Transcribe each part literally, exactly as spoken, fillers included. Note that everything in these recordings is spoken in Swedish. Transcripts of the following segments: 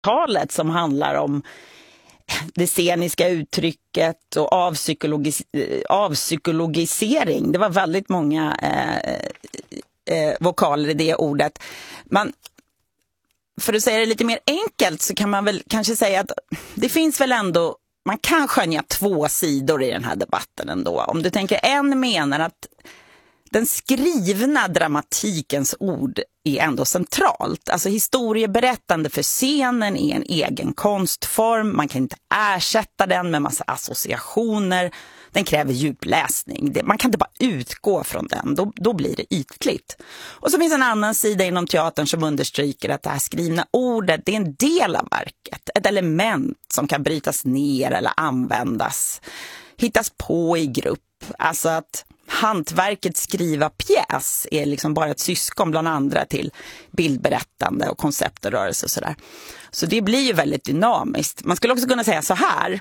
talet som handlar om det sceniska uttrycket och avpsykologis- avpsykologisering. Det var väldigt många eh, eh, vokaler i det ordet. Man, för att säga det lite mer enkelt så kan man väl kanske säga att det finns väl ändå, man kan skönja två sidor i den här debatten ändå. Om du tänker, en menar att den skrivna dramatikens ord är ändå centralt. Alltså historieberättande för scenen är en egen konstform. Man kan inte ersätta den med massa associationer. Den kräver djupläsning. Man kan inte bara utgå från den. Då, då blir det ytligt. Och så finns en annan sida inom teatern som understryker att det här skrivna ordet, det är en del av verket. Ett element som kan brytas ner eller användas. Hittas på i grupp. Alltså att hantverket skriva pjäs är liksom bara ett syskon bland andra till bildberättande och koncept och rörelse och sådär. Så det blir ju väldigt dynamiskt. Man skulle också kunna säga så här: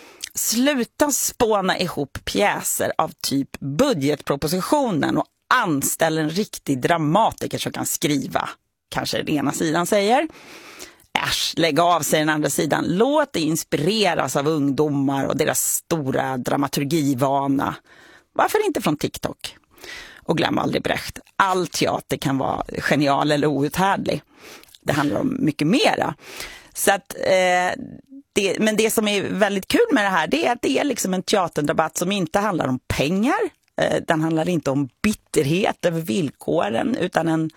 sluta spåna ihop pjäser av typ budgetpropositionen och anställ en riktig dramatiker som kan skriva. Kanske den ena sidan säger. Äsch, lägg av sig den andra sidan. Låt det inspireras av ungdomar och deras stora dramaturgivana. Varför inte från TikTok? Och glöm aldrig Brecht. All teater kan vara genial eller outhärdlig. Det handlar om mycket mera. Så att, eh, det, men det som är väldigt kul med det här, det är att det är liksom en teaterdebatt som inte handlar om pengar. Eh, den handlar inte om bitterhet över villkoren, utan en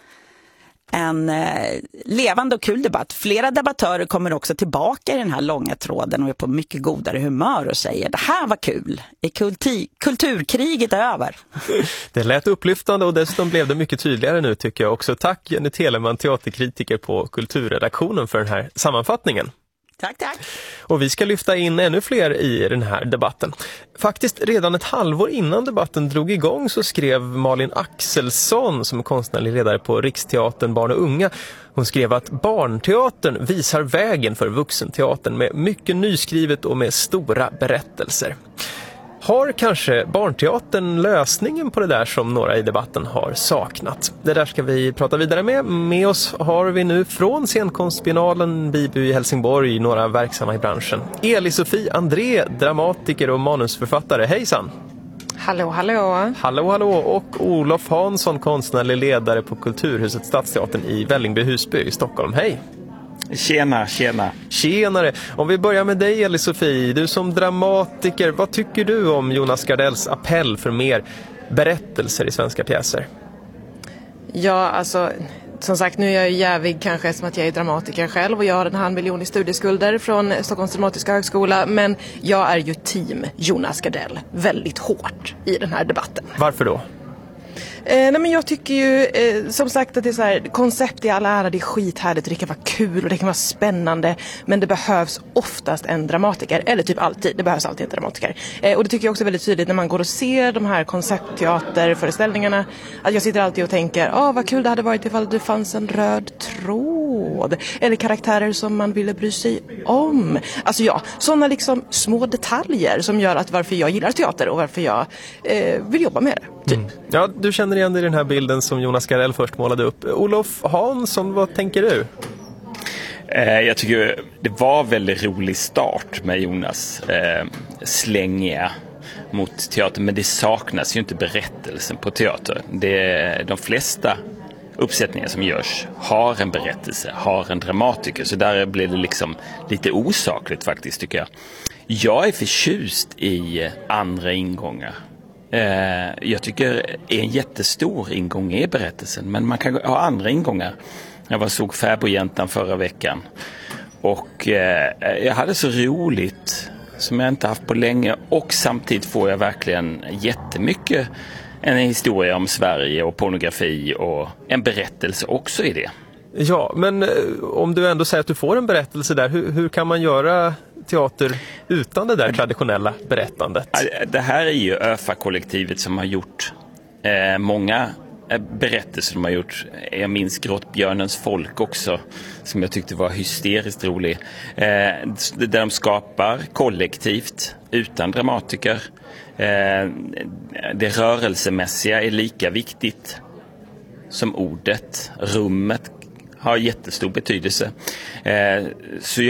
En eh, levande och kul debatt. Flera debattörer kommer också tillbaka i den här långa tråden och är på mycket godare humör och säger: det här var kul. Är kulti- kulturkriget över? Det lät upplyftande och dessutom blev det mycket tydligare nu, tycker jag också. Tack Jenny Telemann, teaterkritiker på Kulturredaktionen, för den här sammanfattningen. Tack, tack. Och vi ska lyfta in ännu fler i den här debatten. Faktiskt redan ett halvår innan debatten drog igång så skrev Malin Axelsson, som är konstnärlig ledare på Riksteatern Barn och Unga. Hon skrev att barnteatern visar vägen för vuxenteatern med mycket nyskrivet och med stora berättelser. Har kanske barnteatern lösningen på det där som några i debatten har saknat? Det där ska vi prata vidare med. Med oss har vi nu från scenkonstbiennalen Bibu i Helsingborg några verksamma i branschen. Eli-Sofie André, dramatiker och manusförfattare. Hejsan! Hallå, hallå! Hallå, hallå! Och Olof Hansson, konstnärlig ledare på Kulturhuset Stadsteatern i Vällingby-Husby i Stockholm. Hej! Tjena, tjena. Tjenare. Om vi börjar med dig, Eli-Sofie. Du som dramatiker, vad tycker du om Jonas Gardells appell för mer berättelser i svenska pjäser? Ja, alltså, som sagt, nu är jag ju jävig kanske som att jag är dramatiker själv och jag har en halv miljon i studieskulder från Stockholms dramatiska högskola, men jag är ju team Jonas Gardell väldigt hårt i den här debatten. Varför då? Eh, nej men jag tycker ju eh, som sagt att det är så här, koncept i alla ära, det är skithärligt och det kan vara kul och det kan vara spännande, men det behövs oftast en dramatiker, eller typ alltid, det behövs alltid en dramatiker. Eh, och det tycker jag också är väldigt tydligt när man går och ser de här konceptteaterföreställningarna, att jag sitter alltid och tänker, ah, vad kul det hade varit ifall det fanns en röd tråd eller karaktärer som man ville bry sig om. Alltså ja, sådana liksom små detaljer som gör att varför jag gillar teater och varför jag eh, vill jobba med det, typ. Mm. Ja, du känner igen i den här bilden som Jonas Gardell först målade upp. Olof Hansson, vad tänker du? Eh, jag tycker det var väldigt rolig start med Jonas eh, slängiga mot teater, men det saknas ju inte berättelsen på teater. Det, de flesta uppsättningar som görs har en berättelse, har en dramatiker, så där blir det liksom lite osakligt faktiskt, tycker jag. Jag är förtjust i andra ingångar. Jag tycker en jättestor ingång är berättelsen, men man kan ha andra ingångar. Jag var såg Fäbodjäntan förra veckan och jag hade så roligt som jag inte haft på länge, och samtidigt får jag verkligen jättemycket en historia om Sverige och pornografi och en berättelse också i det. Ja, men om du ändå säger att du får en berättelse där, hur, hur kan man göra teater utan det där traditionella berättandet? Det här är ju ÖFA-kollektivet som har gjort eh, många berättelser de har gjort. Jag minns Grottbjörnens folk också, som jag tyckte var hysteriskt rolig. Eh, där de skapar kollektivt utan dramatiker. Eh, det rörelsemässiga är lika viktigt som ordet. Rummet har jättestor betydelse. Eh, så